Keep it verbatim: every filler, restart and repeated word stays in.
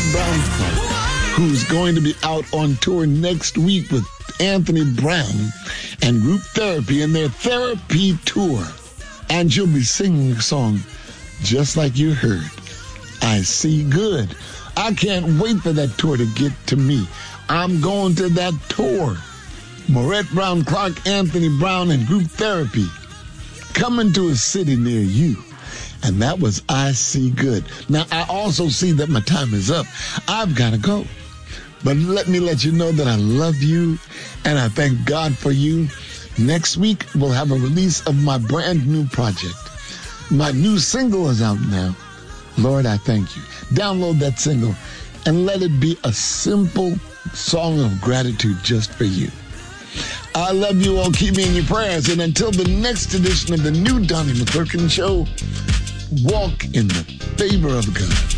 Brown Clark, who's going to be out on tour next week with Anthony Brown and Group Therapy in their Therapy Tour. And she'll be singing a song just like you heard, I See Good. I can't wait for that tour to get to me. I'm going to that tour. Maurette Brown Clark, Anthony Brown, and Group Therapy coming to a city near you. And that was I See Good. Now, I also see that my time is up. I've got to go. But let me let you know that I love you and I thank God for you. Next week, we'll have a release of my brand new project. My new single is out now. Lord, I thank you. Download that single and let it be a simple song of gratitude just for you. I love you all. Keep me in your prayers. And until the next edition of the new Donnie McClurkin Show, walk in the favor of God.